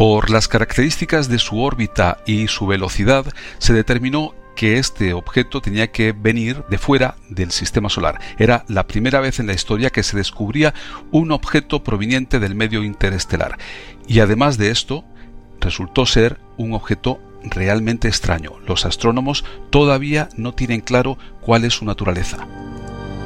Por las características de su órbita y su velocidad, se determinó que este objeto tenía que venir de fuera del sistema solar. Era la primera vez en la historia que se descubría un objeto proveniente del medio interestelar. Y además de esto, resultó ser un objeto realmente extraño. Los astrónomos todavía no tienen claro cuál es su naturaleza.